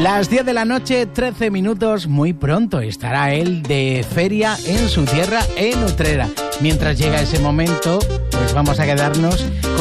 Las 10 de la noche, 13 minutos, muy pronto estará él de feria en su tierra, en Utrera. Mientras llega ese momento, pues vamos a quedarnos